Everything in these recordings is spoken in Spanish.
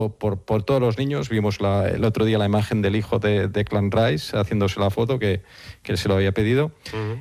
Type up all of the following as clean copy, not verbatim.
por todos los niños. Vimos el otro día la imagen del hijo de Declan Rice haciéndose la foto que él se lo había pedido.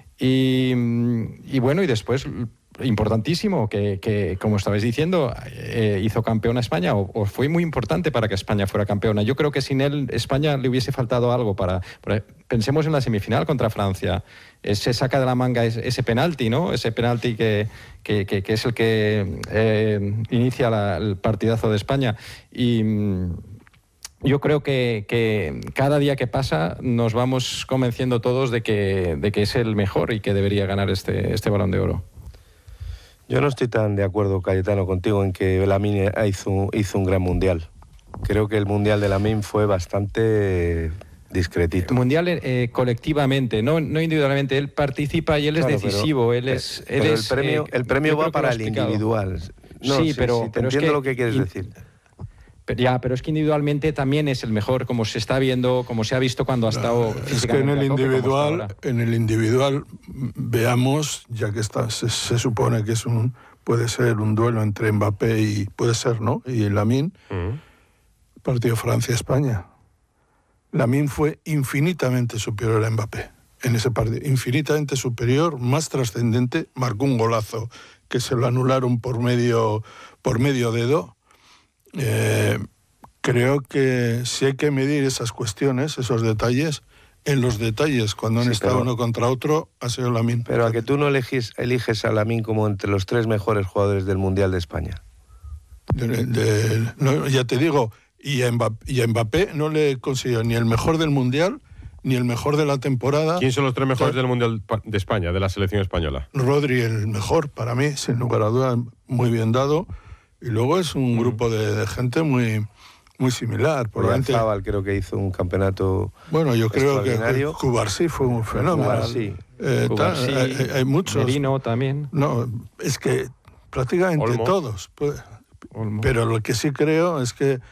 Y bueno, y después, importantísimo, que como estabais diciendo, hizo campeona a España, o fue muy importante para que España fuera campeona. Yo creo que sin él, España le hubiese faltado algo pensemos en la semifinal contra Francia. Se saca de la manga ese penalti, ¿no? Ese penalti que es el que inicia el partidazo de España. Y yo creo que cada día que pasa nos vamos convenciendo todos de que es el mejor y que debería ganar este Balón de Oro. Yo no estoy tan de acuerdo, Cayetano, contigo en que Lamine hizo un gran mundial. Creo que el mundial de Lamine fue bastante discretito. Mundial colectivamente, no individualmente. Él participa y él es decisivo. El premio va para el individual. No, sí, pero entiendo es que, lo que quieres decir. Pero es que individualmente también es el mejor, como se está viendo, como se ha visto cuando ha estado físicamente. Es que en el individual, veamos, ya que se supone que puede ser un duelo entre Mbappé y puede ser, ¿no? Y Lamine, partido Francia-España. Lamine fue infinitamente superior a Mbappé en ese partido, infinitamente superior, más trascendente, marcó un golazo que se lo anularon por medio dedo. Creo que si hay que medir esas cuestiones, esos detalles, en los detalles, cuando han estado uno contra otro, ha sido Lamine. Pero a que tú no eliges a Lamine como entre los 3 mejores jugadores del Mundial de España. No, ya te digo, y a Mbappé no le consiguió ni el mejor del Mundial, ni el mejor de la temporada. ¿Quién son los 3 mejores del Mundial de España, de la selección española? Rodri, el mejor, para mí, sin lugar a dudas, muy bien dado. Y luego es un grupo de gente muy, muy similar. Zabal creo que hizo un campeonato. Bueno, yo creo que Cubarsí fue un fenómeno. Cubarsí, hay muchos. Merino también. No, es que prácticamente Olmo. todos. Olmo. Pero lo que sí creo es que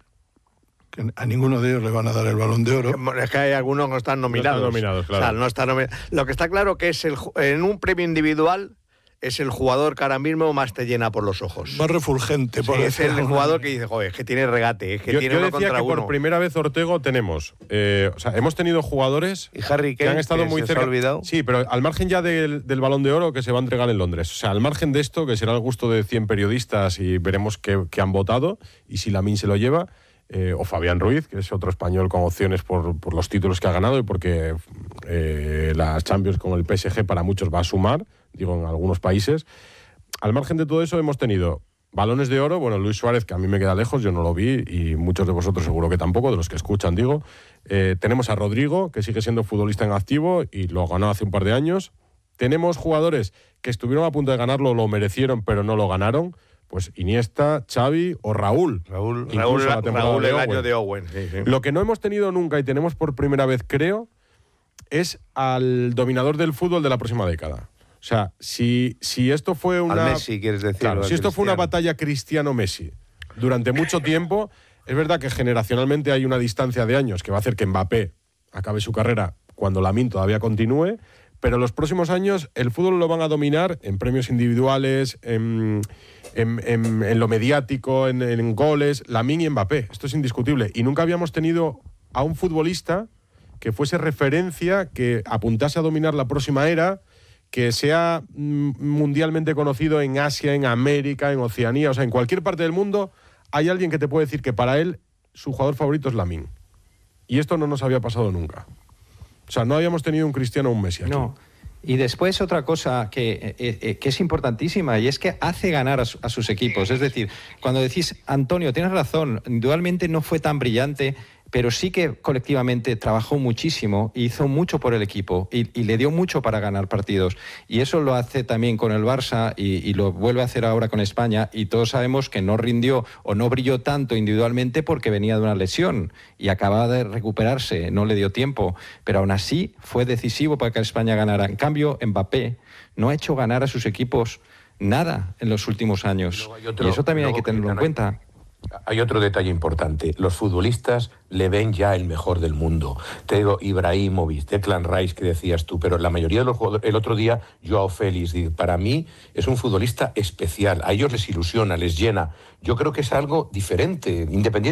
a ninguno de ellos le van a dar el Balón de Oro. Es que hay algunos que no están nominados. No están nominados, claro. O sea, no están nominados. Lo que está claro que es en un premio individual es el jugador que ahora mismo más te llena por los ojos. Más refulgente. Es el jugador que dice, joder, es que tiene regate, es que tiene uno contra uno. Yo decía que por primera vez, Ortego, tenemos... hemos tenido jugadores y Harry Kane, que han estado muy cerca. Olvidado. Sí, pero al margen ya del Balón de Oro que se va a entregar en Londres. O sea, al margen de esto, que será el gusto de 100 periodistas y veremos qué han votado y si Lamine se lo lleva, o Fabián Ruiz, que es otro español con opciones por los títulos que ha ganado y porque las Champions con el PSG para muchos va a sumar, digo, en algunos países. Al margen de todo eso hemos tenido balones de oro, bueno, Luis Suárez, que a mí me queda lejos, yo no lo vi y muchos de vosotros seguro que tampoco, de los que escuchan, digo. Tenemos a Rodrigo, que sigue siendo futbolista en activo y lo ganó hace un par de años. Tenemos jugadores que estuvieron a punto de ganarlo, lo merecieron, pero no lo ganaron. Pues Iniesta, Xavi o Raúl. Raúl el año de Owen. Sí. Lo que no hemos tenido nunca y tenemos por primera vez, creo, es al dominador del fútbol de la próxima década. O sea, si esto fue una... Al Messi, quieres decir. Claro, si esto fue una batalla Cristiano-Messi durante mucho tiempo, es verdad que generacionalmente hay una distancia de años que va a hacer que Mbappé acabe su carrera cuando Lamine todavía continúe, pero los próximos años el fútbol lo van a dominar en premios individuales, en lo mediático, en goles, Lamine y Mbappé. Esto es indiscutible. Y nunca habíamos tenido a un futbolista que fuese referencia, que apuntase a dominar la próxima era, que sea mundialmente conocido en Asia, en América, en Oceanía, o sea, en cualquier parte del mundo hay alguien que te puede decir que para él su jugador favorito es Lamine. Y esto no nos había pasado nunca. O sea, no habíamos tenido un Cristiano o un Messi aquí. No. Y después otra cosa que es importantísima y es que hace ganar a sus equipos. Es decir, cuando decís, Antonio, tienes razón, indudablemente no fue tan brillante, pero sí que colectivamente trabajó muchísimo, hizo mucho por el equipo y le dio mucho para ganar partidos. Y eso lo hace también con el Barça y lo vuelve a hacer ahora con España, y todos sabemos que no rindió o no brilló tanto individualmente porque venía de una lesión y acababa de recuperarse, no le dio tiempo, pero aún así fue decisivo para que España ganara. En cambio, Mbappé no ha hecho ganar a sus equipos nada en los últimos años, y eso también hay que tenerlo en cuenta. Hay otro detalle importante. Los futbolistas le ven ya el mejor del mundo. Te digo, Ibrahimovic, Declan Rice, que decías tú, pero la mayoría de los jugadores, el otro día, Joao Félix, para mí es un futbolista especial. A ellos les ilusiona, les llena. Yo creo que es algo diferente, independiente.